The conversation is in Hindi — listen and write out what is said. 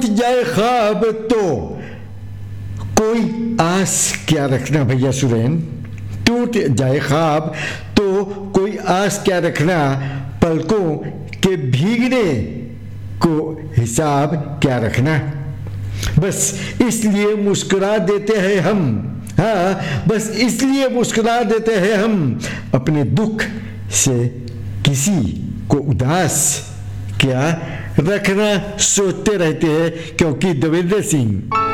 जाए ख्वाब तो कोई आस क्या रखना भैया सुरेन, टूट जाए ख्वाब तो कोई आस क्या रखना, पलकों के भीगने को हिसाब क्या रखना। बस इसलिए मुस्कुरा देते हैं हम, हाँ बस इसलिए मुस्कुरा देते हैं हम, अपने दुख से किसी को उदास क्या रखना सोचते रहते हैं, क्योंकि देवेंद्र सिंह